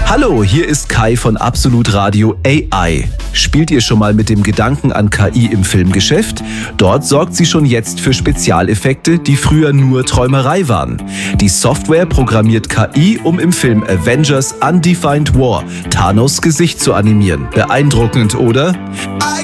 Hallo, hier ist Kai von Absolut Radio AI. Spielt ihr schon mal mit dem Gedanken an KI im Filmgeschäft? Dort sorgt sie schon jetzt für Spezialeffekte, die früher nur Träumerei waren. Die Software programmiert KI, um im Film Avengers Undefined War Thanos' Gesicht zu animieren. Beeindruckend, oder?